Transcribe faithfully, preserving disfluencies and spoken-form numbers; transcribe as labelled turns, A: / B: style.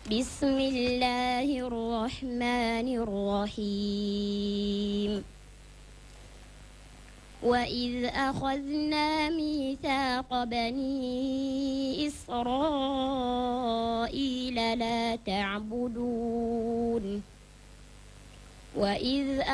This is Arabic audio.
A: بسم الله الرحمن الرحيم وإذ أخذنا ميثاق بني إسرائيل لا تعبدون وإذ